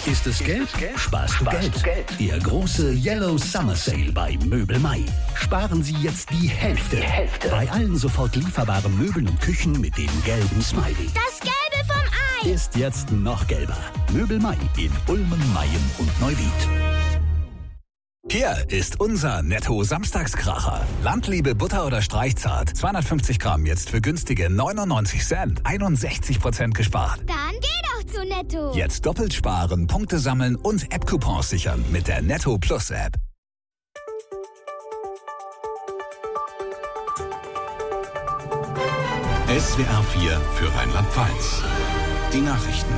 Ist es gelb? Sparst du Geld. Der große Yellow Summer Sale bei Möbel Mai. Sparen Sie jetzt die Hälfte. Bei allen sofort lieferbaren Möbeln und Küchen mit dem gelben Smiley. Das Gelbe vom Ei. Ist jetzt noch gelber. Möbel Mai in Ulmen, Mayen und Neuwied. Hier ist unser Netto-Samstagskracher. Landliebe Butter oder Streichzart. 250 Gramm jetzt für günstige 99 Cent. 61% gespart. Dann geh doch zu Netto. Jetzt doppelt sparen, Punkte sammeln und App-Coupons sichern mit der Netto Plus App. SWR 4 für Rheinland-Pfalz. Die Nachrichten.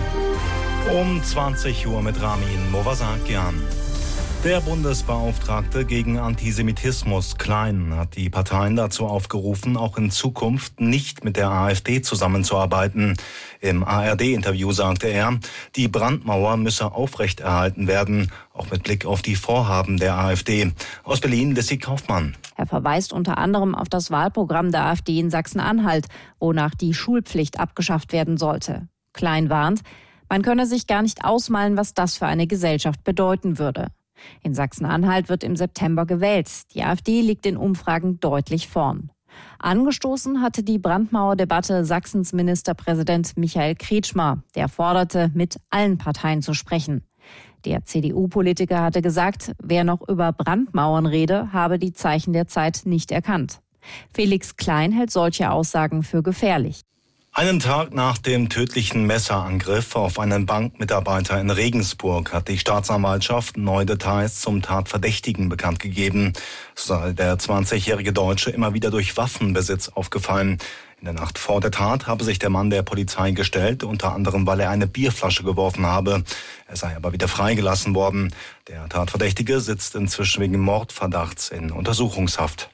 Um 20 Uhr mit Ramin Movasakian. Der Bundesbeauftragte gegen Antisemitismus, Klein, hat die Parteien dazu aufgerufen, auch in Zukunft nicht mit der AfD zusammenzuarbeiten. Im ARD-Interview sagte er, die Brandmauer müsse aufrechterhalten werden, auch mit Blick auf die Vorhaben der AfD. Aus Berlin, Lissy Kaufmann. Er verweist unter anderem auf das Wahlprogramm der AfD in Sachsen-Anhalt, wonach die Schulpflicht abgeschafft werden sollte. Klein warnt, man könne sich gar nicht ausmalen, was das für eine Gesellschaft bedeuten würde. In Sachsen-Anhalt wird im September gewählt. Die AfD liegt in Umfragen deutlich vorn. Angestoßen hatte die Brandmauerdebatte Sachsens Ministerpräsident Michael Kretschmer. Der forderte, mit allen Parteien zu sprechen. Der CDU-Politiker hatte gesagt, wer noch über Brandmauern rede, habe die Zeichen der Zeit nicht erkannt. Felix Klein hält solche Aussagen für gefährlich. Einen Tag nach dem tödlichen Messerangriff auf einen Bankmitarbeiter in Regensburg hat die Staatsanwaltschaft neue Details zum Tatverdächtigen bekannt gegeben. So sei der 20-jährige Deutsche immer wieder durch Waffenbesitz aufgefallen. In der Nacht vor der Tat habe sich der Mann der Polizei gestellt, unter anderem weil er eine Bierflasche geworfen habe. Er sei aber wieder freigelassen worden. Der Tatverdächtige sitzt inzwischen wegen Mordverdachts in Untersuchungshaft.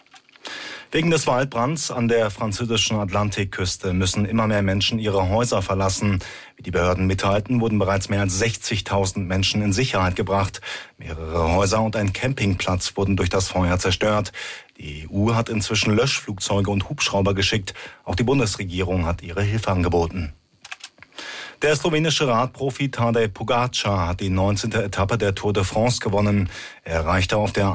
Wegen des Waldbrands an der französischen Atlantikküste müssen immer mehr Menschen ihre Häuser verlassen. Wie die Behörden mitteilten, wurden bereits mehr als 60.000 Menschen in Sicherheit gebracht. Mehrere Häuser und ein Campingplatz wurden durch das Feuer zerstört. Die EU hat inzwischen Löschflugzeuge und Hubschrauber geschickt. Auch die Bundesregierung hat ihre Hilfe angeboten. Der slowenische Radprofi Tadej Pogačar hat die 19. Etappe der Tour de France gewonnen. Er erreichte auf der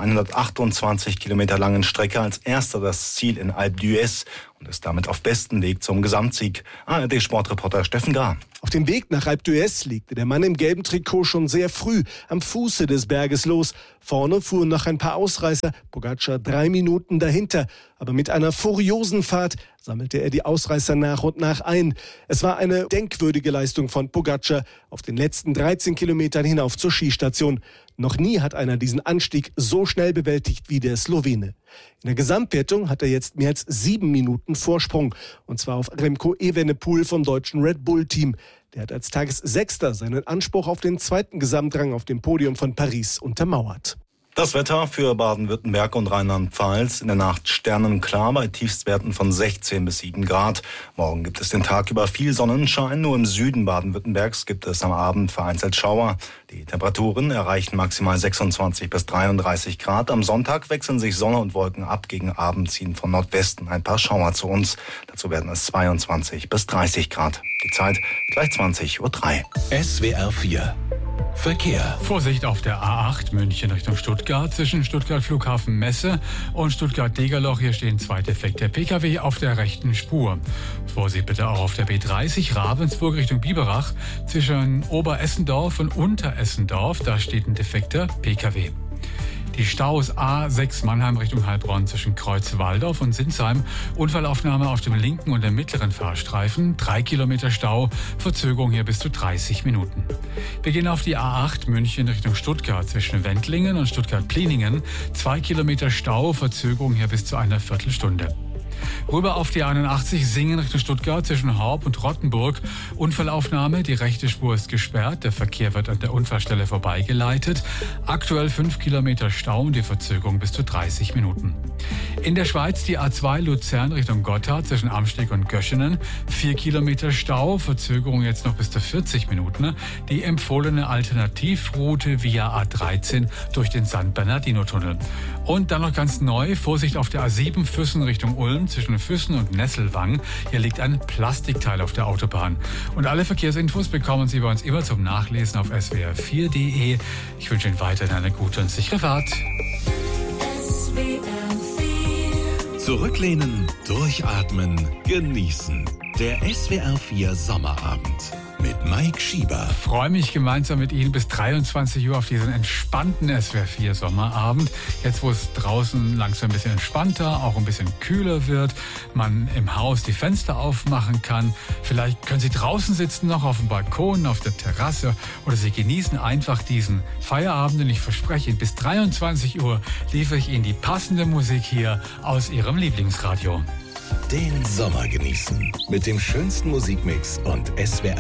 128 Kilometer langen Strecke als erster das Ziel in Alpe d'Huez und ist damit auf besten Weg zum Gesamtsieg. ARD-Sportreporter Steffen Gar. Auf dem Weg nach Alpe d'Huez legte der Mann im gelben Trikot schon sehr früh am Fuße des Berges los. Vorne fuhren noch ein paar Ausreißer, Pogačar 3 Minuten dahinter. Aber mit einer furiosen Fahrt sammelte er die Ausreißer nach und nach ein. Es war eine denkwürdige Leistung von Pogačar auf den letzten 13 Kilometern hinauf zur Skistation. Noch nie hat einer diesen Anstieg so schnell bewältigt wie der Slowene. In der Gesamtwertung hat er jetzt mehr als 7 Minuten Vorsprung. Und zwar auf Remco Evenepoel vom deutschen Red Bull-Team. Der hat als Tagessechster seinen Anspruch auf den zweiten Gesamtrang auf dem Podium von Paris untermauert. Das Wetter für Baden-Württemberg und Rheinland-Pfalz. In der Nacht sternenklar bei Tiefstwerten von 16 bis 7 Grad. Morgen gibt es den Tag über viel Sonnenschein. Nur im Süden Baden-Württembergs gibt es am Abend vereinzelt Schauer. Die Temperaturen erreichen maximal 26 bis 33 Grad. Am Sonntag wechseln sich Sonne und Wolken ab. Gegen Abend ziehen von Nordwesten ein paar Schauer zu uns. Dazu werden es 22 bis 30 Grad. Die Zeit gleich 20:03 Uhr. SWR 4 Verkehr. Vorsicht auf der A8 München Richtung Stuttgart zwischen Stuttgart Flughafen Messe und Stuttgart-Degerloch. Hier stehen 2 defekte Pkw auf der rechten Spur. Vorsicht bitte auch auf der B30 Ravensburg Richtung Biberach zwischen Oberessendorf und Unteressendorf. Da steht ein defekter Pkw. Die Staus A6 Mannheim Richtung Heilbronn zwischen Kreuz-Walldorf und Sinsheim. Unfallaufnahme auf dem linken und dem mittleren Fahrstreifen. 3 Kilometer Stau, Verzögerung hier bis zu 30 Minuten. Wir gehen auf die A8 München Richtung Stuttgart zwischen Wendlingen und Stuttgart-Pliningen. 2 Kilometer Stau, Verzögerung hier bis zu einer Viertelstunde. Rüber auf die 81 Singen Richtung Stuttgart zwischen Horb und Rottenburg. Unfallaufnahme, die rechte Spur ist gesperrt. Der Verkehr wird an der Unfallstelle vorbeigeleitet. Aktuell 5 Kilometer Stau und die Verzögerung bis zu 30 Minuten. In der Schweiz die A2 Luzern Richtung Gotthard zwischen Amsteg und Göschenen. 4 Kilometer Stau, Verzögerung jetzt noch bis zu 40 Minuten. Die empfohlene Alternativroute via A13 durch den San Bernardino-Tunnel. Und dann noch ganz neu, Vorsicht auf der A7 Füssen Richtung Ulm zwischen Füssen und Nesselwang. Hier liegt ein Plastikteil auf der Autobahn. Und alle Verkehrsinfos bekommen Sie bei uns immer zum Nachlesen auf swr4.de. Ich wünsche Ihnen weiterhin eine gute und sichere Fahrt. Zurücklehnen, durchatmen, genießen. Der SWR4 Sommerabend mit Mike Schieber. Ich freue mich gemeinsam mit Ihnen bis 23 Uhr auf diesen entspannten SWR4 Sommerabend. Jetzt, wo es draußen langsam ein bisschen entspannter, auch ein bisschen kühler wird, man im Haus die Fenster aufmachen kann. Vielleicht können Sie draußen sitzen, noch auf dem Balkon, auf der Terrasse, oder Sie genießen einfach diesen Feierabend. Und ich verspreche Ihnen, bis 23 Uhr liefere ich Ihnen die passende Musik hier aus Ihrem Lieblingsradio. Den Sommer genießen mit dem schönsten Musikmix und SWR